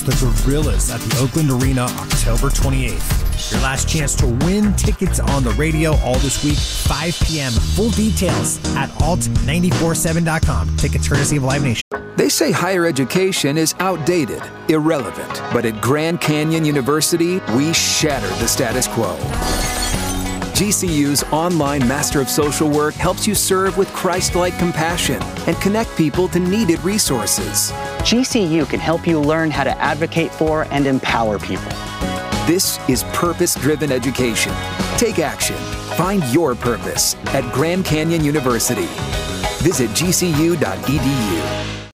the Gorillas at the Oakland Arena October 28th. Your last chance to win tickets on the radio all this week, 5 p.m. Full details at alt947.com. Tickets courtesy of Live Nation. They say higher education is outdated, irrelevant. But at Grand Canyon University, we shatter the status quo. GCU's online Master of Social Work helps you serve with Christ-like compassion and connect people to needed resources. GCU can help you learn how to advocate for and empower people. This is purpose-driven education. Take action. Find your purpose at Grand Canyon University. Visit gcu.edu.